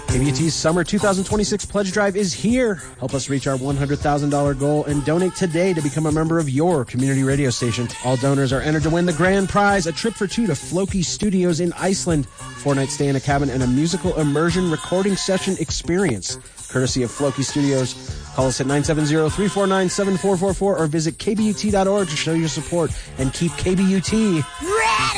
KBUT's Summer 2026 Pledge Drive is here. Help us reach our $100,000 goal and donate today to become a member of your community radio station. All donors are entered to win the grand prize, a trip for two to Floki Studios in Iceland, 4-night stay in a cabin, and a musical immersion recording session experience, courtesy of Floki Studios. Call us at 970-349-7444 or visit kbut.org to show your support and keep KBUT ready.